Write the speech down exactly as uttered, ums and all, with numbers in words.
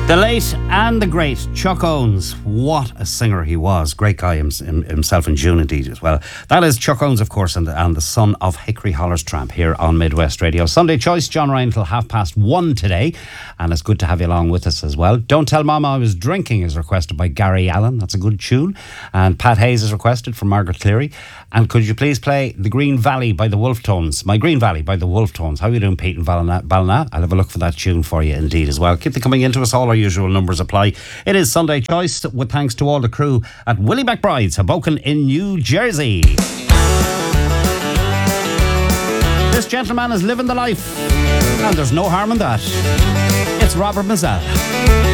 The late and the great Chuck Owens. What a singer he was. Great guy himself, in June indeed as well. That is Chuck Owens, of course, and, and the son of Hickory Holler's Tramp here on Midwest Radio. Sunday Choice, John Ryan till half past one today. And it's good to have you along with us as well. Don't Tell Mama I Was Drinking is requested by Gary Allen. That's a good tune. And Pat Hayes is requested from Margaret Cleary. And could you please play The Green Valley by the Wolf Tones? My Green Valley by the Wolf Tones. How are you doing, Pete and Ballina? Ballina? I'll have a look for that tune for you indeed as well. Keep them coming into us. All our usual numbers apply. It is Sunday Choice with thanks to all the crew at Willie McBride's, Hoboken in New Jersey. This gentleman is living the life, and there's no harm in that. It's Robert Mazzell.